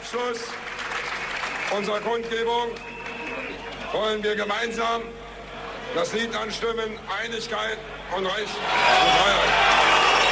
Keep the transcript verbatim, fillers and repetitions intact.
Abschluss unserer Kundgebung wollen wir gemeinsam das Lied anstimmen: Einigkeit und Recht und Freiheit.